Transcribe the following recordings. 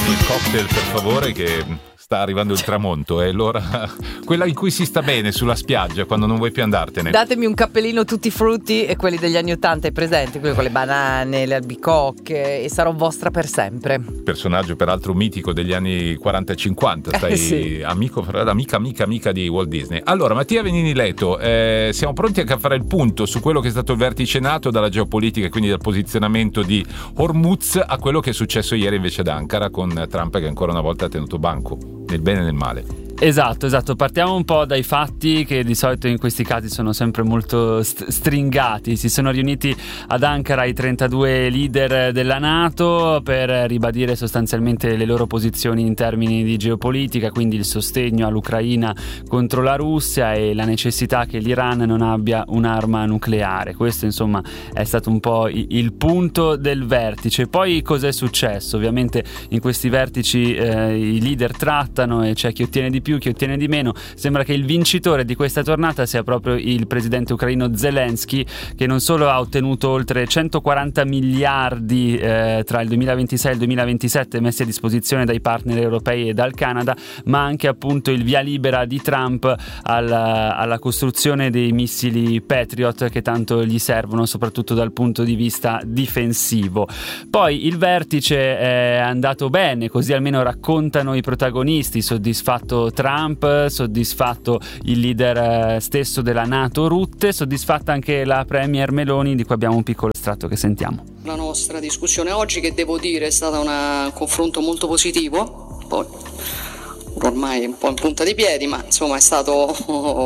Dammi il cocktail per favore, che sta arrivando il tramonto, è l'ora quella in cui si sta bene sulla spiaggia quando non vuoi più andartene. Datemi un cappellino tutti frutti e quelli degli anni '80, hai presente? Quelli con le banane, le albicocche, e sarò vostra per sempre. Personaggio peraltro mitico degli anni 40 e 50, stai sì. amica di Walt Disney. Allora, Mattia Venini Leto, siamo pronti anche a fare il punto su quello che è stato il vertice NATO, dalla geopolitica e quindi dal posizionamento di Hormuz a quello che è successo ieri invece ad Ankara con Trump che ancora una volta ha tenuto banco, nel bene e nel male. Esatto, partiamo un po' dai fatti, che di solito in questi casi sono sempre molto stringati. Si sono riuniti ad Ankara i 32 leader della NATO per ribadire sostanzialmente le loro posizioni in termini di geopolitica, quindi il sostegno all'Ucraina contro la Russia e la necessità che l'Iran non abbia un'arma nucleare. Questo insomma è stato un po' il punto del vertice. Poi cos'è successo? Ovviamente in questi vertici i leader trattano e c'è chi ottiene di più, chi ottiene di meno. Sembra che il vincitore di questa tornata sia proprio il presidente ucraino Zelensky, che non solo ha ottenuto oltre 140 miliardi tra il 2026 e il 2027 messi a disposizione dai partner europei e dal Canada, ma anche appunto il via libera di Trump alla costruzione dei missili Patriot che tanto gli servono soprattutto dal punto di vista difensivo. Poi il vertice è andato bene, così almeno raccontano i protagonisti. Soddisfatto Trump, soddisfatto il leader stesso della NATO Rutte, soddisfatta anche la premier Meloni, di cui abbiamo un piccolo estratto che sentiamo. La nostra discussione oggi, che devo dire è stata un confronto molto positivo, poi ormai un po' in punta di piedi, ma insomma è stato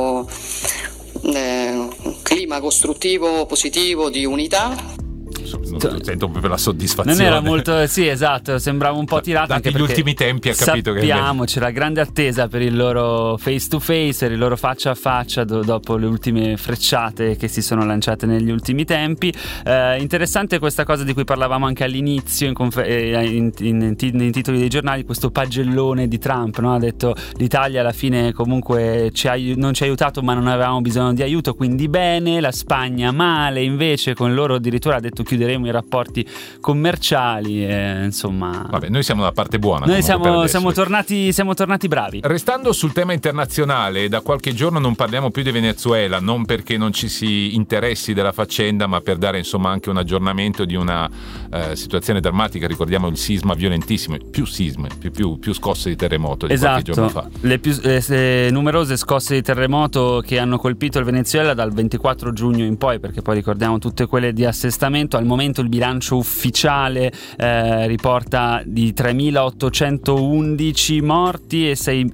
un clima costruttivo, positivo, di unità. Sento proprio la soddisfazione. Non era molto, sì, esatto, sembrava un po' tirato, anche gli ultimi tempi ha capito che c'era grande attesa per il loro face to face, per il loro faccia a faccia dopo le ultime frecciate che si sono lanciate negli ultimi tempi. Interessante questa cosa di cui parlavamo anche all'inizio in titoli dei giornali, questo pagellone di Trump, no? Ha detto l'Italia alla fine comunque non ci ha aiutato, ma non avevamo bisogno di aiuto, quindi bene. La Spagna male, invece con loro addirittura ha detto chiuderemo i rapporti commerciali, insomma. Vabbè, noi siamo la parte buona. Noi siamo tornati bravi. Restando sul tema internazionale, da qualche giorno non parliamo più di Venezuela, non perché non ci si interessi della faccenda, ma per dare insomma anche un aggiornamento di una situazione drammatica. Ricordiamo il sisma violentissimo, più scosse di terremoto di qualche giorno fa. Le numerose scosse di terremoto che hanno colpito il Venezuela dal 24 giugno in poi, perché poi ricordiamo tutte quelle di assestamento. Al momento il bilancio ufficiale riporta di 3.811 morti e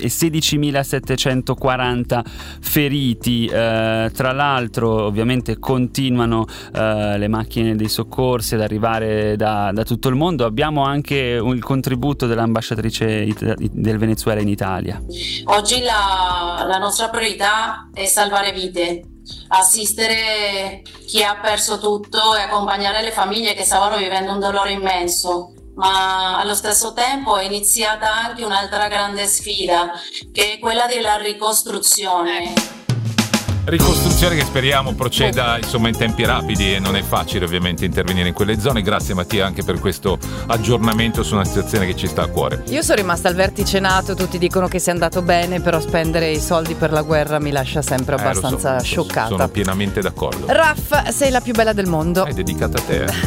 16.740 feriti. Tra l'altro ovviamente continuano le macchine dei soccorsi ad arrivare da tutto il mondo. Abbiamo anche il contributo dell'ambasciatrice del Venezuela in Italia. Oggi la nostra priorità è salvare vite, assistere chi ha perso tutto e accompagnare le famiglie che stavano vivendo un dolore immenso, ma allo stesso tempo è iniziata anche un'altra grande sfida, che è quella della ricostruzione che speriamo proceda insomma in tempi rapidi, e non è facile ovviamente intervenire in quelle zone. Grazie Mattia anche per questo aggiornamento su una situazione che ci sta a cuore. Io sono rimasta al vertice NATO, tutti dicono che sia andato bene, però spendere i soldi per la guerra mi lascia sempre abbastanza scioccata. Sono pienamente d'accordo. Raff, sei la più bella del mondo. È dedicata a te.